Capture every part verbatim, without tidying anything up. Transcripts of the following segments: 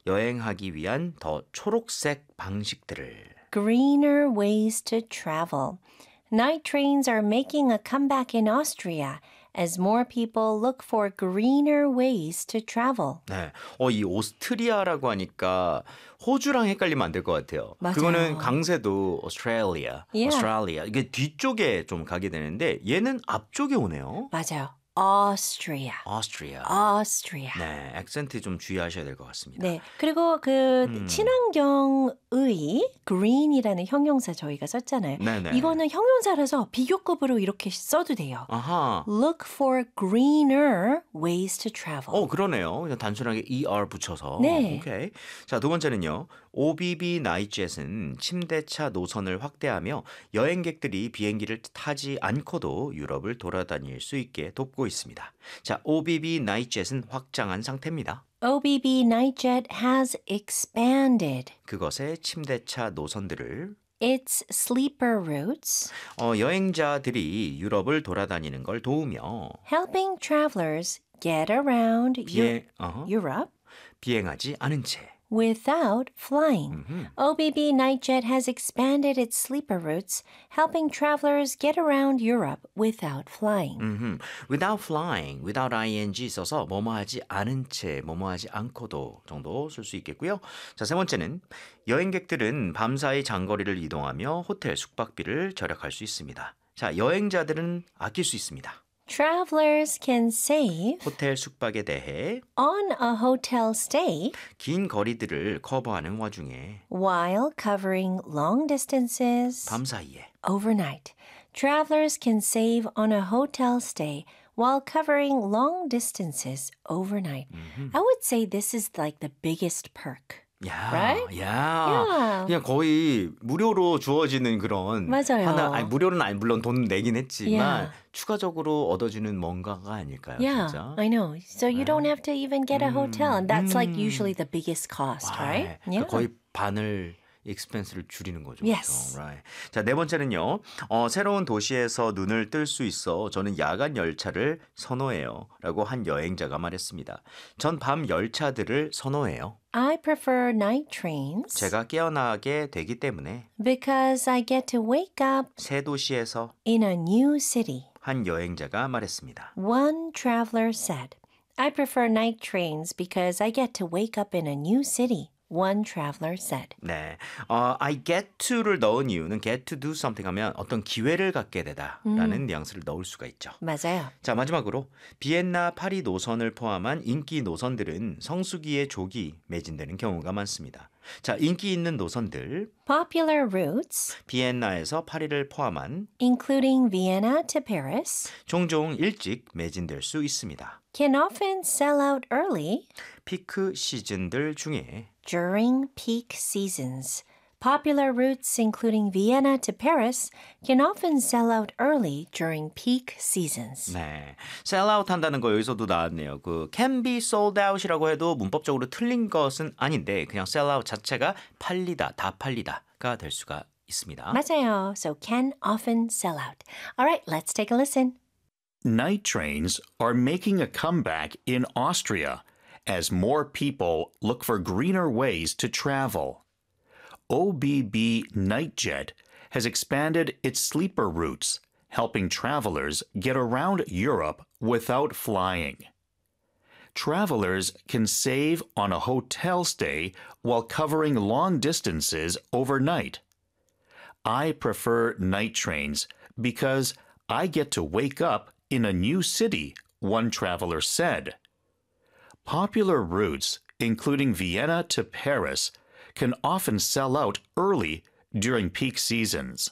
여행하기 위한 더 초록색 방식들을. Greener ways to travel. Night trains are making a comeback in Austria as more people look for greener ways to travel. 네, 어, 이 오스트리아라고 하니까 호주랑 헷갈리면 안 될 것 같아요. 맞아요. 그거는 강세도 오스트레일리아, Yeah. 오스트레일리아 이게 뒤쪽에 좀 가게 되는데 얘는 앞쪽에 오네요. 맞아요. Austria. 오스트리아. Austria. 네, 액센트 좀 주의하셔야 될 것 같습니다. 네. 그리고 그 음. 친환경의 green이라는 형용사 저희가 썼잖아요. 네네. 이거는 형용사라서 비교급으로 이렇게 써도 돼요. 아하. Look for greener ways to travel. 어, 그러네요. 그냥 단순하게 er 붙여서. 네. 오케이. 자, 두 번째는요. 오비비 나이젯은 침대차 노선을 확대하며 여행객들이 비행기를 타지 않고도 유럽을 돌아다닐 수 있게 돕고 있습니다. 자, 오비비 나이젯은 확장한 상태입니다. O B B Nightjet has expanded 그것의 침대차 노선들을 its sleeper routes, 어, 여행자들이 유럽을 돌아다니는 걸 도우며 helping travelers get around 비행, 어허, Europe 비행하지 않은 채 without flying. O B B Nightjet has expanded its sleeper routes, helping travelers get around Europe without flying. 음흠. without flying, without ing 써서 뭐뭐하지 않은 채, 뭐뭐하지 않고도 정도 쓸 수 있겠고요. 자, 세 번째는 여행객들은 밤사이 장거리를 이동하며 호텔 숙박비를 절약할 수 있습니다. 자, 여행자들은 아낄 수 있습니다. Travelers can save 호텔 숙박에 대해 on a hotel stay 긴 거리들을 커버하는 와중에 while covering long distances 밤사이에 overnight. Travelers can save on a hotel stay while covering long distances overnight. I would say this is like the biggest perk. 야, Right? 야, Yeah. 그냥 거의 무료로 주어지는 그런 맞아요. 하나, 아니 무료는 아니 물론 돈 내긴 했지만 Yeah. 추가적으로 얻어주는 뭔가가 아닐까요, Yeah, 진짜? I know. So you don't have to even get a hotel, and that's like 음. usually the biggest cost, 와, right? 그러니까 거의 반을 익스펜스를 줄이는 거죠. Yes. 그렇죠? Right. 자, 네 번째는요. 어, 새로운 도시에서 눈을 뜰 수 있어 저는 야간 열차를 선호해요. 라고 한 여행자가 말했습니다. 전 밤 열차들을 선호해요. I prefer night trains 제가 깨어나게 되기 때문에 because I get to wake up 새 도시에서 in a new city. 한 여행자가 말했습니다. One traveler said, I prefer night trains because I get to wake up in a new city. One traveler said. 네, 어, I get to를 넣은 이유는 get to do something 하면 어떤 기회를 갖게 되다라는 뉘앙스를 넣을 수가 있죠. 맞아요. 자, 마지막으로 비엔나 파리 노선을 포함한 인기 노선들은 성수기에 조기 매진되는 경우가 많습니다. 자, 인기 있는 노선들 Popular routes, 비엔나에서 파리를 포함한 including Vienna to Paris, 종종 일찍 매진될 수 있습니다. can often sell out early 피크 시즌들 중에 during peak seasons. Popular routes, including Vienna to Paris, can often sell out early during peak seasons. 네, sell out 한다는 거 여기서도 나왔네요. 그 can be sold out이라고 해도 문법적으로 틀린 것은 아닌데 그냥 sell out 자체가 팔리다, 다 팔리다가 될 수가 있습니다. 맞아요. So can often sell out. All right, let's take a listen. Night trains are making a comeback in Austria as more people look for greener ways to travel. O B B Nightjet has expanded its sleeper routes, helping travelers get around Europe without flying. Travelers can save on a hotel stay while covering long distances overnight. I prefer night trains because I get to wake up in a new city, one traveler said. Popular routes, including Vienna to Paris, can often sell out early during peak seasons.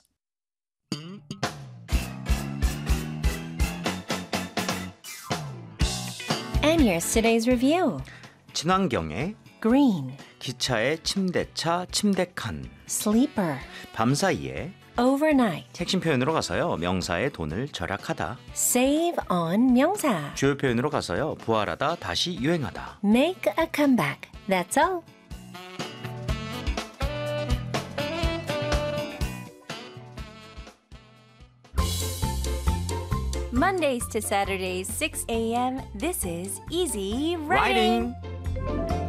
And here's today's review. 친환경의 Green, 기차의 침대차, 침대칸, sleeper, 밤사이에 overnight, 핵심 표현으로 가서요. 명사의 돈을 절약하다. save on 명사, 주요 표현으로 가서요. 부활하다, 다시 유행하다. make a comeback. That's all. Mondays to Saturdays, six a.m. This is Easy Writing. Writing.